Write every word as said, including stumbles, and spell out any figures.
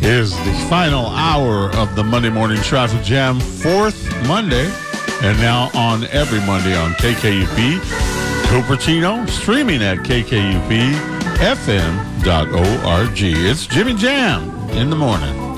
is the final hour of the Monday Morning Traffic Jam, fourth Monday, and now on every Monday on K K U P, Cupertino, streaming at K K U P F M dot org. It's Jimmy Jam in the morning.